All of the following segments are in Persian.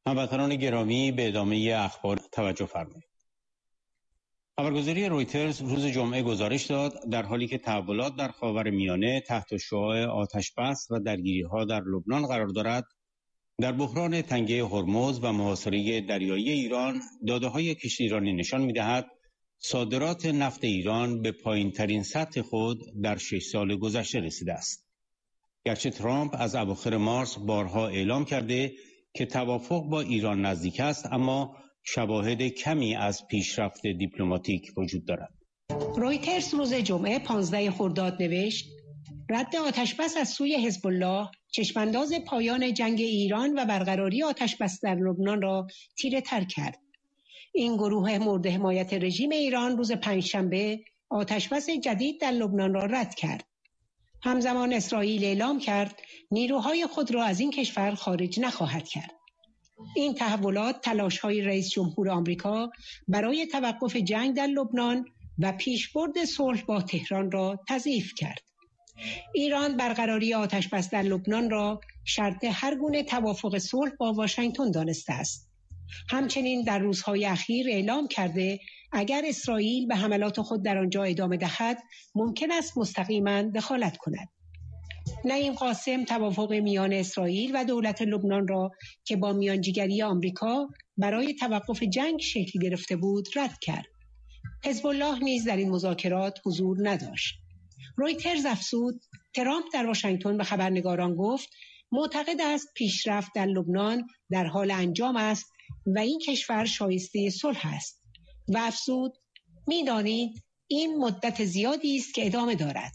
هموطنان گرامی، به ادامه اخبار توجه فرمایید. خبرگزاری رویترز روز جمعه گزارش داد در حالی که تحولات در خاورمیانه تحت شعاع آتش‌بس و درگیری‌ها در لبنان قرار دارد، در بحران تنگه هرمز و محاصره دریایی ایران، داده‌های کشتیرانی نشان می‌دهد صادرات نفت ایران به پایین‌ترین سطح خود در 6 سال گذشته رسیده است. گرچه ترامپ از اواخر مارس بارها اعلام کرده که توافق با ایران نزدیک است، اما شواهد کمی از پیشرفت دیپلماتیک وجود دارد. رویترز روز جمعه 15 خرداد نوشت: رد آتشبس از سوی حزب الله چشمانداز پایان جنگ ایران و برقراری آتشبس در لبنان را تیره تر کرد. این گروه مورد حمایت رژیم ایران روز پنجشنبه آتشبس جدید در لبنان را رد کرد. همزمان اسرائیل اعلام کرد نیروهای خود را از این کشور خارج نخواهد کرد. این تحولات تلاش‌های رئیس جمهور آمریکا برای توقف جنگ در لبنان و پیشبرد صلح با تهران را تضعیف کرد. ایران برقراری آتشبس در لبنان را شرط هر گونه توافق صلح با واشنگتن دانسته است. همچنین در روزهای اخیر اعلام کرده اگر اسرائیل به حملات خود در آنجا ادامه دهد، ممکن است مستقیما دخالت کند. نعیم قاسم توافق میان اسرائیل و دولت لبنان را که با میانجیگری آمریکا برای توقف جنگ شکل گرفته بود رد کرد. حزب الله نیز در این مذاکرات حضور نداشت. رویترز افزود ترامپ در واشنگتن به خبرنگاران گفت معتقد است پیشرفت در لبنان در حال انجام است و این کشور شایسته صلح است و افزود می‌دانید این مدت زیادی است که ادامه دارد.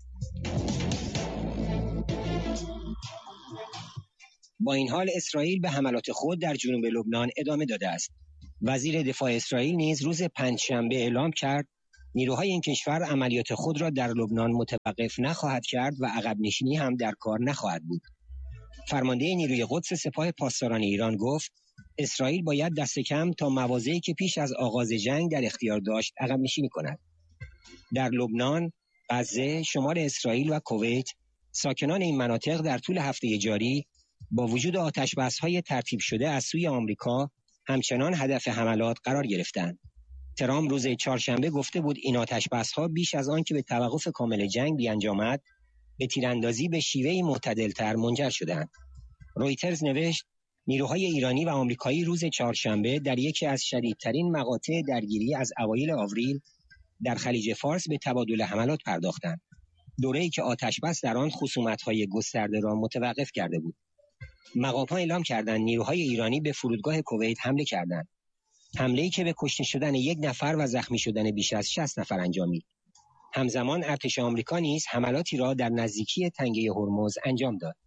با این حال اسرائیل به حملات خود در جنوب لبنان ادامه داده است. وزیر دفاع اسرائیل نیز روز پنجشنبه اعلام کرد نیروهای این کشور عملیات خود را در لبنان متوقف نخواهد کرد و عقب نشینی هم در کار نخواهد بود. فرمانده نیروی قدس سپاه پاسداران ایران گفت اسرائیل باید دست کم تا مواضعی که پیش از آغاز جنگ در اختیار داشت عقب نشینی کند. در لبنان، غزه، شمال اسرائیل و کویت، ساکنان این مناطق در طول هفته جاری با وجود آتشبس‌های ترتیب شده از سوی آمریکا همچنان هدف حملات قرار گرفتند. ترامپ روز چهارشنبه گفته بود این آتشبس‌ها بیش از آن که به توقف کامل جنگ بیانجامد، به تیراندازی به شیوهی معتدل‌تر منجر شدند. رویترز نوشت نیروهای ایرانی و آمریکایی روز چهارشنبه در یکی از شدیدترین مقاطع درگیری از اوایل آوریل در خلیج فارس به تبادل حملات پرداختند. دوره‌ای که آتشبس در آن خصومت‌های گسترده را متوقف کرده بود. مقام‌ها اعلام کردند نیروهای ایرانی به فرودگاه کویت حمله کردند. حمله‌ای که به کشته شدن 1 نفر و زخمی شدن بیش از 60 نفر انجامید. همزمان ارتش آمریکا نیز حملاتی را در نزدیکی تنگه هرمز انجام داد.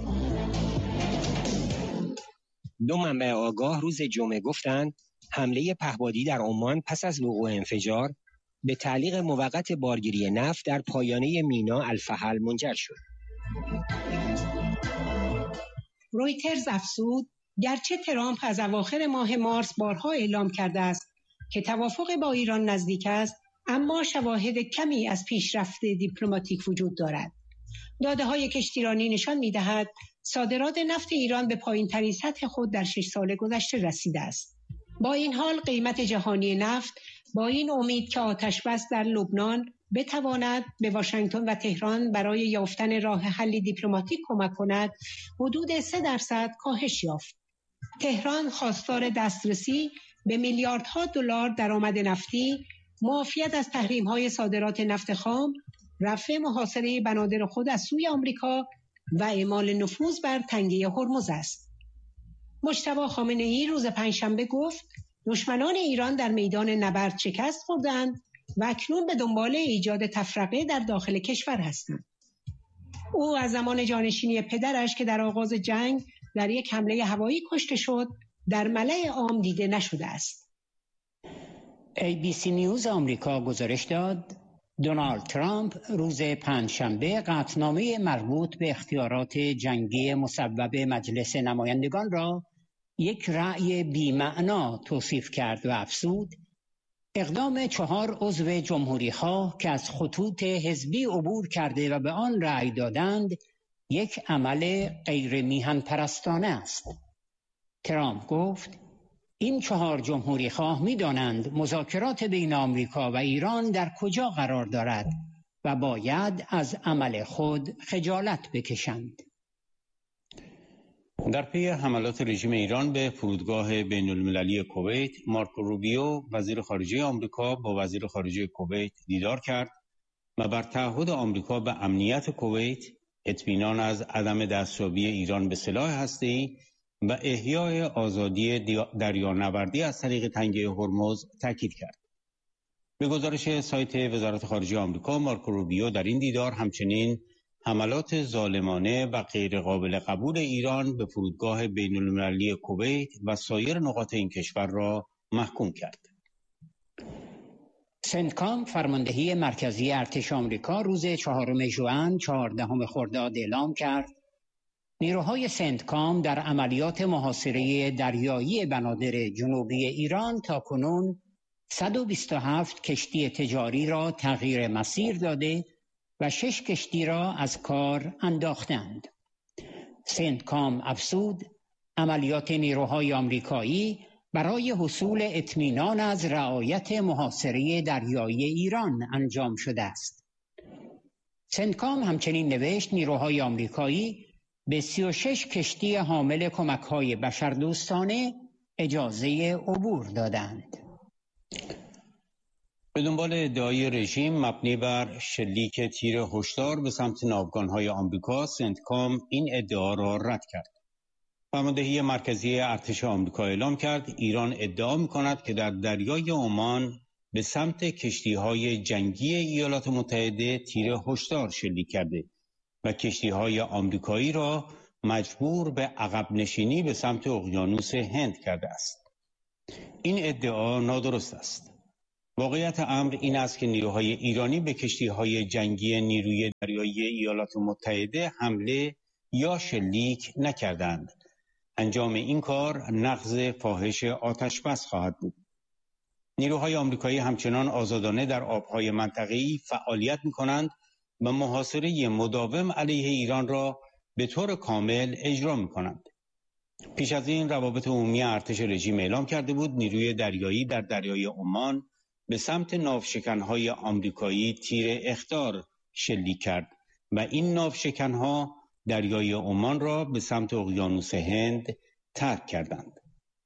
2 منبع آگاه روز جمعه گفتند حمله پهپادی در عمان پس از وقوع انفجار به تعلیق موقت بارگیری نفت در پایانه مینا الفحل منجر شد. رویترز افزود گرچه ترامپ از اواخر ماه مارس بارها اعلام کرده است که توافق با ایران نزدیک است، اما شواهد کمی از پیشرفت دیپلماتیک وجود دارد. داده‌های کشتیرانی نشان می‌دهد صادرات نفت ایران به پایین‌ترین سطح خود در 6 سال گذشته رسیده است. با این حال قیمت جهانی نفت با این امید که آتشبس در لبنان بتواند به واشنگتن و تهران برای یافتن راه حل دیپلماتیک کمک کند، حدود 3% کاهش یافت. تهران خواستار دسترسی به میلیاردها دلار درآمد نفتی، معافیت از تحریم‌های صادرات نفت خام، رفع محاصره بنادر خود از سوی آمریکا و اعمال نفوذ بر تنگه هرمز است. مجتبی خامنه‌ای روز پنجشنبه گفت دشمنان ایران در میدان نبرد شکست خوردند و اکنون به دنبال ایجاد تفرقه در داخل کشور هستند. او از زمان جانشینی پدرش که در آغاز جنگ در یک حمله هوایی کشته شد در ملأ عام دیده نشده است. ABC نیوز آمریکا گزارش داد دونالد ترامپ روز پنجشنبه قطعنامه مربوط به اختیارات جنگی مصوب مجلس نمایندگان را یک رأی بی‌معنا توصیف کرد و افزود اقدام 4 عضو جمهوری‌خواه که از خطوط حزبی عبور کرده و به آن رأی دادند یک عمل غیر میهن پرستانه است. ترامپ گفت این 4 جمهوری خواه می دانند مذاکرات بین آمریکا و ایران در کجا قرار دارد و باید از عمل خود خجالت بکشند. در پی حملات رژیم ایران به فرودگاه بین المللی کویت، مارکو روبیو وزیر خارجه آمریکا با وزیر خارجه کویت دیدار کرد و بر تعهد آمریکا به امنیت کویت، اطمینان از عدم دستیابی ایران به سلاح هسته‌ای و احیای آزادی دریانوردی از طریق تنگه هرمز تاکید کرد. به گزارش سایت وزارت خارجه آمریکا، مارکو روبیو در این دیدار همچنین حملات ظالمانه و غیرقابل قبول ایران به فرودگاه بین المللی کویت و سایر نقاط این کشور را محکوم کرد. سنتکام، فرماندهی مرکزی ارتش آمریکا، روز 4 ژوئن 14 خرداد اعلام کرد نیروهای سنتکام در عملیات محاصره دریایی بنادر جنوبی ایران تاکنون 127 کشتی تجاری را تغییر مسیر داده و 6 کشتی را از کار انداختند. سنتکام افزود عملیات نیروهای آمریکایی برای حصول اطمینان از رعایت محاصره دریایی ایران انجام شده است. سنتکام همچنین نوشت نیروهای آمریکایی به 36 کشتی حامل کمک‌های بشردوستانه اجازه عبور دادند. به دنبال ادعای رژیم مبنی بر شلیک تیر هشدار به سمت ناوگان‌های آمریکا، سنتکام این ادعا را رد کرد. فرماندهی مرکزی ارتش آمریکا اعلام کرد ایران ادعا می‌کند که در دریای عمان به سمت کشتی‌های جنگی ایالات متحده تیر هشدار شلیک کرده و کشتی‌های آمریکایی را مجبور به عقب نشینی به سمت اقیانوس هند کرده است. این ادعا نادرست است. واقعیت امر این است که نیروهای ایرانی به کشتی‌های جنگی نیروی دریایی ایالات متحده حمله یا شلیک نکردند. انجام این کار نقض فاحش آتش‌بس خواهد بود. نیروهای آمریکایی همچنان آزادانه در آبهای منطقه‌ای فعالیت می‌کنند و محاصره مداوم علیه ایران را به طور کامل اجرا می‌کنند. پیش از این روابط عمومی ارتش رژیم اعلام کرده بود نیروی دریایی در دریای عمان به سمت ناوشکن‌های آمریکایی تیر اخطار شلیک کرد و این ناوشکن‌ها دریای عمان را به سمت اقیانوس هند ترک کردند.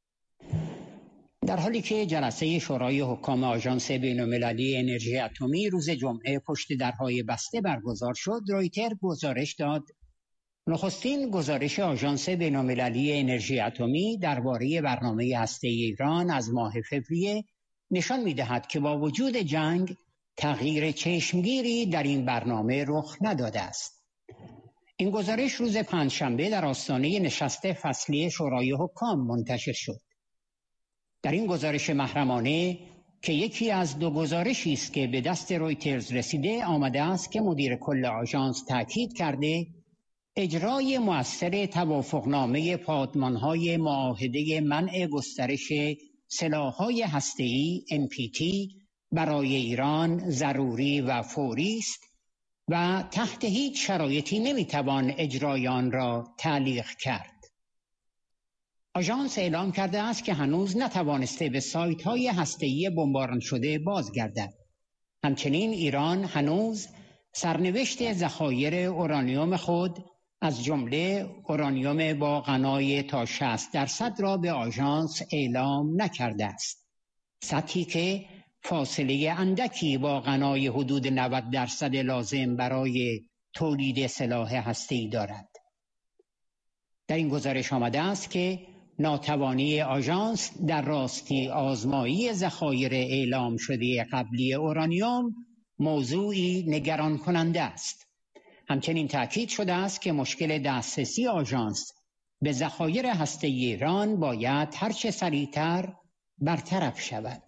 در حالی که جلسه شورای حکام آژانس بین‌المللی انرژی اتمی روز جمعه پشت درهای بسته برگزار شد، رویتر گزارش داد نخستین گزارش آژانس بین‌المللی انرژی اتمی درباره برنامه هسته‌ای ایران از ماه فوریه نشان می‌دهد که با وجود جنگ تغییر چشمگیری در این برنامه رخ نداده است. این گزارش روز پنجشنبه در آستانه نشست فصلی شورای حکام منتشر شد. در این گزارش محرمانه که یکی از 2 گزارشی است که به دست رویترز رسیده آمده است که مدیر کل آژانس تاکید کرده اجرای مؤثر توافقنامه پادمانهای معاهده منع گسترش سلاح‌های هسته‌ای NPT برای ایران ضروری و فوری است و تحت هیچ شرایطی نمیتوان اجرای آن را تعلیق کرد. آژانس اعلام کرده است که هنوز نتوانسته به سایت‌های هسته‌ای بمباران شده بازگردد. همچنین ایران هنوز سرنوشت ذخایر اورانیوم خود از جمله اورانیوم با غنای تا 60% را به آژانس اعلام نکرده است. سطحی که فاصله اندکی با غنای حدود 90% لازم برای تولید سلاح هسته‌ای دارد. در این گزارش آمده است که ناتوانی آژانس در راستی آزمایی ذخایر اعلام شده قبلی اورانیوم موضوعی نگران کننده است. همچنین تأکید شده است که مشکل دسترسی آژانس به ذخایر هسته‌ای ایران باید هرچه سریعتر برطرف شود.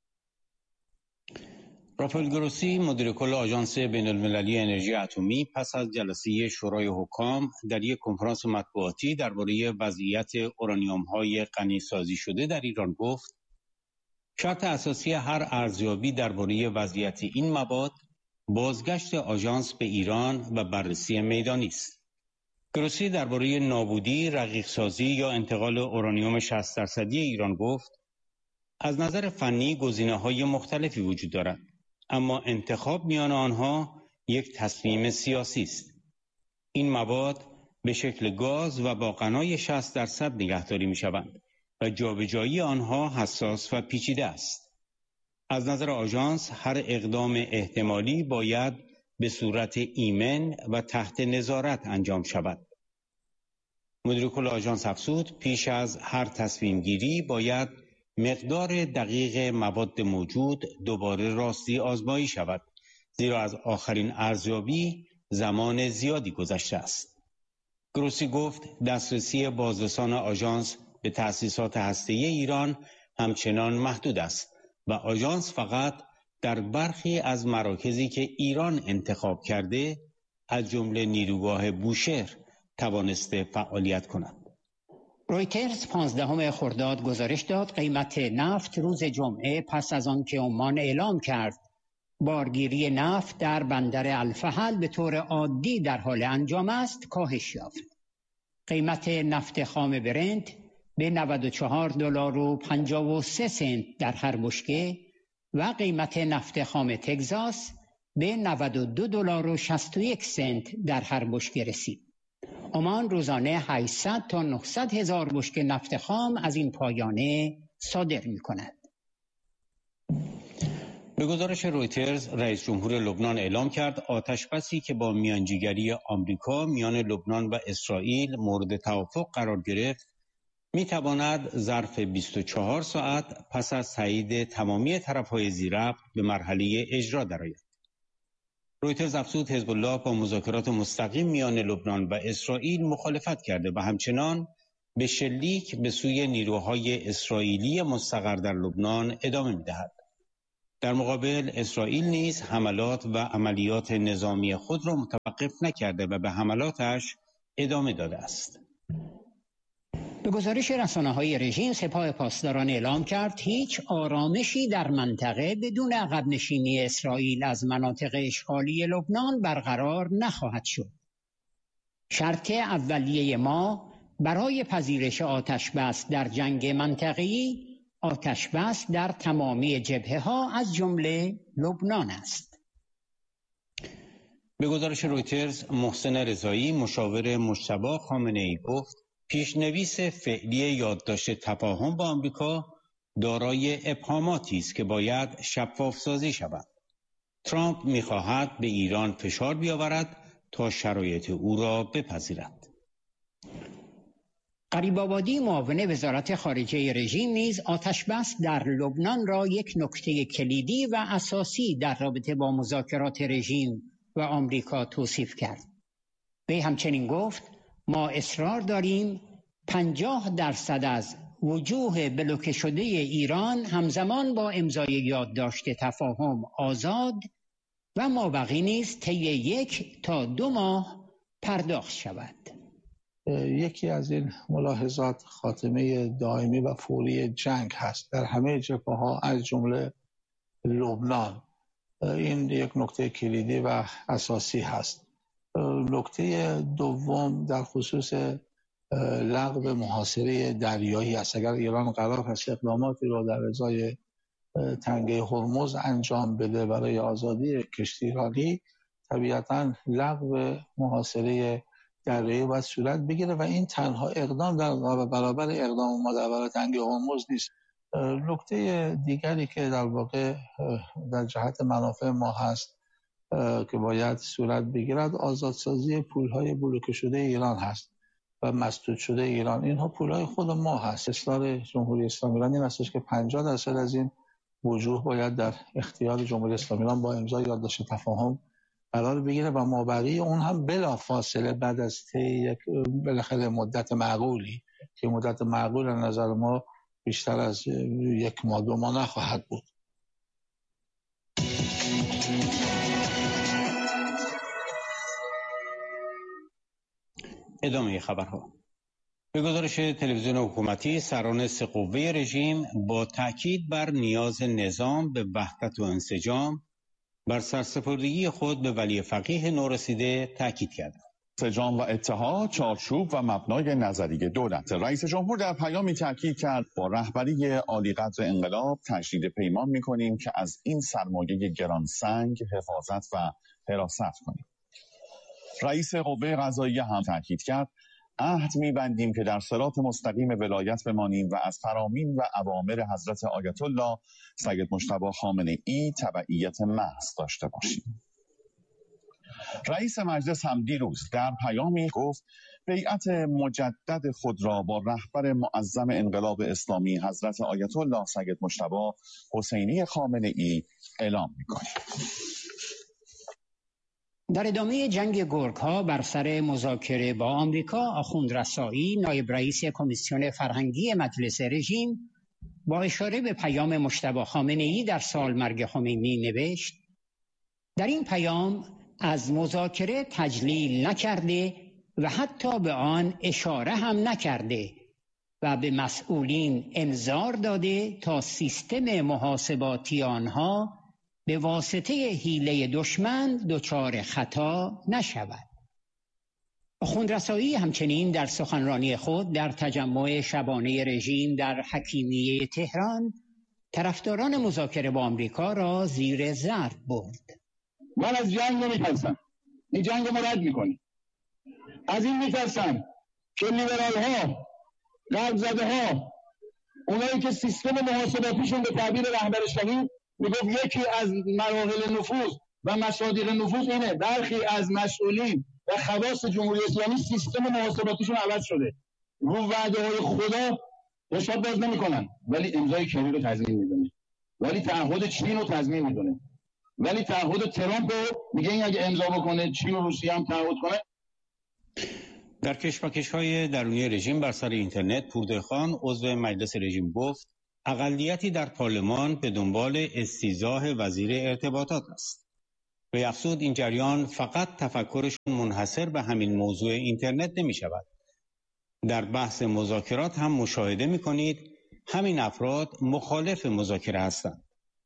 رافائل گروسی، مدیر کل آژانس بین‌المللی انرژی اتمی، پس از جلسه شورای حکام در یک کنفرانس مطبوعاتی درباره وضعیت اورانیوم‌های غنی‌سازی شده در ایران گفت: شرط اساسی هر ارزیابی درباره وضعیت این مواد بازگشت آژانس به ایران و بررسی میدانی است. گروسی درباره نابودی، رقیق‌سازی یا انتقال اورانیوم 60% ایران گفت: از نظر فنی گزینه‌های مختلفی وجود دارد، اما انتخاب میان آنها یک تصمیم سیاسی است. این مواد به شکل گاز و با غنای 60% نگهداری می‌شوند و جابجایی آنها حساس و پیچیده است. از نظر آژانس هر اقدام احتمالی باید به صورت ایمن و تحت نظارت انجام شود. مدیر کل آژانس افزود پیش از هر تصمیم گیری باید مقدار دقیق مواد موجود دوباره راستی آزمایی شود، زیرا از آخرین ارزیابی زمان زیادی گذشته است. گروسی گفت دسترسی بازرسان آژانس به تأسیسات هسته‌ای ایران همچنان محدود است و آژانس فقط در برخی از مراکزی که ایران انتخاب کرده، از جمله نیروگاه بوشهر، توانسته فعالیت کند. رویترز 15 خرداد گزارش داد قیمت نفت روز جمعه پس از آنکه عمان اعلام کرد بارگیری نفت در بندر الفحل به طور عادی در حال انجام است، کاهش یافت. قیمت نفت خام برنت به $94.53 در هر بشکه و قیمت نفت خام تگزاس به $92.61 در هر بشکه رسید. عمان روزانه 800 تا 900 هزار بشکه نفت خام از این پایانه صادر می کند. به گزارش رویترز، رئیس جمهور لبنان اعلام کرد آتشبسی که با میانجیگری آمریکا میان لبنان و اسرائیل مورد توافق قرار گرفت می تواند ظرف 24 ساعت پس از تایید تمامی طرف‌های ذی‌ربط به مرحله اجرا درآید. رویترز افزود حزب الله با مذاکرات مستقیم میان لبنان و اسرائیل مخالفت کرده و همچنان به شلیک به سوی نیروهای اسرائیلی مستقر در لبنان ادامه می‌دهد. در مقابل اسرائیل نیز حملات و عملیات نظامی خود را متوقف نکرده و به حملاتش ادامه داده است. به گزارش رسانه‌های رژیم، سپاه پاسداران اعلام کرد هیچ آرامشی در منطقه بدون عقب نشینی اسرائیل از مناطق اشغالی لبنان برقرار نخواهد شد. شرط اولیه ما برای پذیرش آتشبس در جنگ منطقه‌ای آتشبس در تمامی جبهه‌ها از جمله لبنان است. به گزارش رویترز، محسن رضایی مشاور مجتبی خامنه‌ای گفت پیشنویس فعلی یادداشت تفاهم با آمریکا دارای ابهاماتی است که باید شفاف سازی شود. ترامپ می‌خواهد به ایران فشار بیاورد تا شرایط او را بپذیرد. غریب آبادی معاون وزارت خارجه رژیم نیز آتشبس در لبنان را یک نکته کلیدی و اساسی در رابطه با مذاکرات رژیم و آمریکا توصیف کرد. وی همچنین گفت ما اصرار داریم 50% از وجوه بلوکه شده ایران همزمان با امضای یادداشت تفاهم آزاد و مابقی نیز طی 1 تا 2 ماه پرداخت شود. یکی از این ملاحظات خاتمه دائمی و فوری جنگ هست در همه جبهه‌ها از جمله لبنان. این یک نکته کلیدی و اساسی هست. نکته دوم در خصوص لغو محاصره دریایی است. اگر ایران قرار هست اقداماتی رو در ازای تنگه هرمز انجام بده برای آزادی کشتیرانی، طبیعتاً لغو محاصره دریایی باید صورت بگیره و این تنها اقدام در برابر اقدام ما در برابر تنگه هرمز نیست. نکته دیگری که در واقع در جهت منافع ما هست که باید صورت بگیرد آزادسازی پول‌های بلوکه شده ایران هست و مسدود شده ایران. اینها پول‌های خود ما هست. اصرار جمهوری اسلامی ایران این هستش که 50% از این وجوه باید در اختیار جمهوری اسلامی ایران با امضای یادداشت تفاهم قرار بگیره و مابقی اون هم بلا فاصله بعد از یک بالاخره مدت معقولی که مدت معقول از نظر ما بیشتر از 1 ماه 2 ماه نخواهد بود. ادامه خبرها. به گزارش تلویزیون حکومتی، سران 3 قوه رژیم با تاکید بر نیاز نظام به وحدت و انسجام بر سرسپردگی خود به ولی فقیه نورسیده تاکید کردند. انسجام و اتحاد چارچوب و مبنای نظریه دولت. رئیس جمهور در پیامی تاکید کرد با رهبری عالیقدر انقلاب تجدید پیمان می‌کنیم که از این سرمایه گرانسنگ حفاظت و حراست کنیم. رئیس قوه قضاییه هم تاکید کرد عهد می‌بندیم که در صراط مستقیم ولایت بمانیم و از فرامین و اوامر حضرت آیت الله سید مجتبی خامنه‌ای تبعیت محض داشته باشیم. رئیس مجلس هم دیروز در پیامی گفت بیعت مجدد خود را با رهبر معظم انقلاب اسلامی حضرت آیت الله سید مجتبی حسینی خامنه‌ای اعلام می‌کنیم. در ادامه جنگ گرگ‌ها بر سر مذاکره با آمریکا، آخوند رسایی نایب رئیس کمیسیون فرهنگی مجلس رژیم با اشاره به پیام مجتبی خامنه‌ای در سالمرگ خمینی نوشت: در این پیام از مذاکره تجلیل نکرده و حتی به آن اشاره هم نکرده و به مسئولین انذار داده تا سیستم محاسباتی آنها به واسطه حیله دشمن دچار خطا نشود. آخوند رسایی همچنین در سخنرانی خود در تجمع شبانه رژیم در حکیمیه تهران طرفداران مذاکره با آمریکا را زیر ضرب برد. من از جنگ نمی‌ترسم. این جنگ ما رد می‌کنیم. از این می‌ترسم که لیبرال‌ها، غرب زده‌ها، اونایی که سیستم محاسباتیشون به تعبیر رهبر شهید میگفت یکی از مراحل نفوذ و مصادیق نفوذ اینه، برخی از مسئولین و خواص جمهوری اسلامی سیستم محاسباتیشون عوض شده، رو وعده‌های خدا حساب باز نمی‌کنن، ولی امضای کری رو تضمین می‌دونه، ولی تعهد چین رو تضمین می‌دونه، ولی تعهد ترامپ رو میگه این اگه امضا بکنه چین و روسیه هم تعهد کنه. در کشمکش‌های درونی رژیم بر سر اینترنت، پوردهخان عضو مجلس رژیم گفت اقلیتی در پارلمان به دنبال استیضاح وزیر ارتباطات است. و افزود این جریان فقط تفکرشون منحصر به همین موضوع اینترنت نمی شود. در بحث مذاکرات هم مشاهده می کنید همین افراد مخالف مذاکره هستند.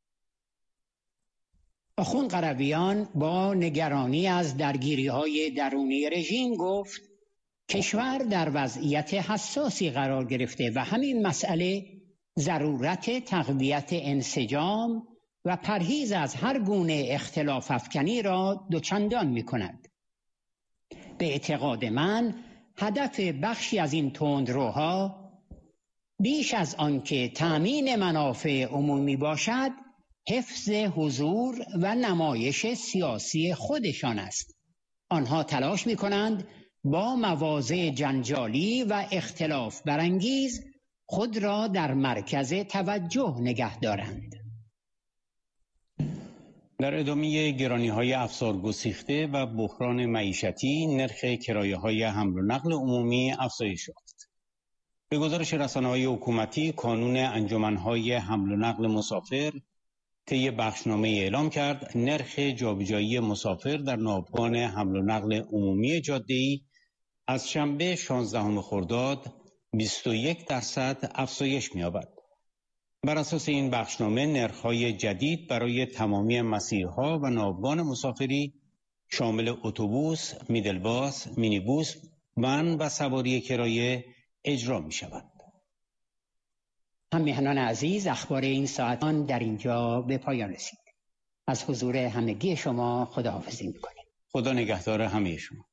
آخوند قرویان با نگرانی از درگیری‌های درونی رژیم گفت کشور در وضعیت حساسی قرار گرفته و همین مسئله ضرورت تقویت انسجام و پرهیز از هر گونه اختلاف افکنی را دوچندان می کند. به اعتقاد من هدف بخشی از این تندروها بیش از آنکه تأمین منافع عمومی باشد حفظ حضور و نمایش سیاسی خودشان است. آنها تلاش می کنند با مواضع جنجالی و اختلاف برانگیز خود را در مرکز توجه نگه دارند. در ادامه گرانی‌های افزار گسیخته و بحران معیشتی، نرخ کرایه‌های حمل و نقل عمومی افزایش یافت. به گزارش رسانه‌های حکومتی، کانون انجمن‌های حمل و نقل مسافر طی بخشنامه اعلام کرد نرخ جابجایی مسافر در ناوگان حمل و نقل عمومی جاده‌ای از شنبه 16 خرداد 21% افزایش می‌یابد. بر اساس این بخشنامه نرخ‌های جدید برای تمامی مسیرها و ناوگان مسافری شامل اتوبوس، میدلباس، مینیبوس، ون و سواری کرایه اجرا می‌شود. هم‌میهنان عزیز، اخبار این ساعتان در اینجا به پایان رسید. از حضور همگی شما خداحافظی می‌کنیم. خدا نگهدار همه شما.